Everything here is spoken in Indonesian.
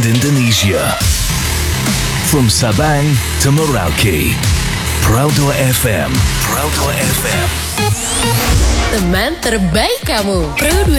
Indonesia. From Sabang to Merauke, Proudhoi FM. Proudhoi FM. Teman terbaik kamu, Pro